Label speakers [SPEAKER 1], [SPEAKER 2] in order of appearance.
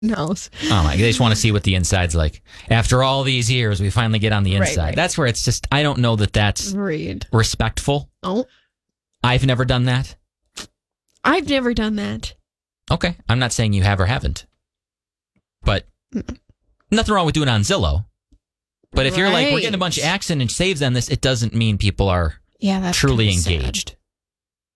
[SPEAKER 1] knows.
[SPEAKER 2] Oh my! They just want to see what the inside's like. After all these years, we finally get on the inside.
[SPEAKER 1] Right.
[SPEAKER 2] That's where it's just. I don't know that that's respectful.
[SPEAKER 1] Oh,
[SPEAKER 2] I've never done that.
[SPEAKER 1] I've never done that.
[SPEAKER 2] Okay, I'm not saying you have or haven't, but nothing wrong with doing it on Zillow. But if you're like, we're getting a bunch of accident and saves on this, it doesn't mean people are truly engaged.